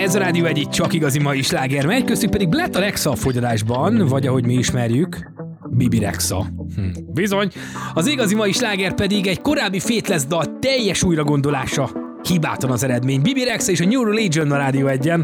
Ez a Rádió egy csak igazi mai sláger megy, köztük pedig Blatt a Rexa a fogyadásban, vagy ahogy mi ismerjük, Bibi Rexa. Bizony. Az igazi mai sláger pedig egy korábbi Faithless dal teljes újragondolása. Hibátlan az eredmény. Bibi Rexa és a New Religion a Rádió 1-en.